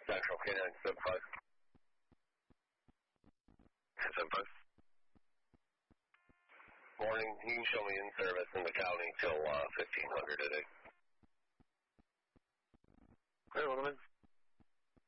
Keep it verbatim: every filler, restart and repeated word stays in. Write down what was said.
Central K nine seven five. nine seven five. Morning. You can show me in service in the county till uh, fifteen hundred today. Clear, Wildman.